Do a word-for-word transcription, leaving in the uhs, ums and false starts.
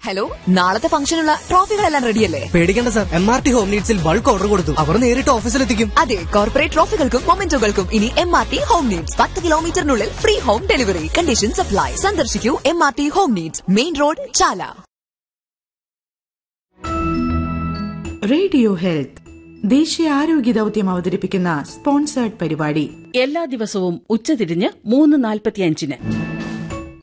Hello, നാളത്തെ ഫംഗ്ഷനുള്ള ട്രോഫികളെല്ലാം റെഡിയല്ലേ? പേടിക്കേണ്ട sir, M R T home നീഡ്സിൽ bulk order കൊടുത്തു. അവർ നേരിട്ട് ഓഫീസിലെത്തിക്കും. അതെ, കോർപ്പറേറ്റ് ട്രോഫികൾക്കും മൊമെന്റോകൾക്കും ഇനി M R T home needs. പത്ത് കിലോമീറ്ററിനുള്ളിൽ free home delivery. Condition supply. സന്ദർശിക്കൂ M R T home needs, main road, ചാല. റേഡിയോ ഹെൽത്ത് ദേശീയ ആരോഗ്യ ദൌത്യം അവതരിപ്പിക്കുന്ന സ്പോൺസേർഡ് പരിപാടി എല്ലാ ദിവസവും ഉച്ചതിരിഞ്ഞ് മൂന്ന് നാൽപ്പത്തിയഞ്ചിന്.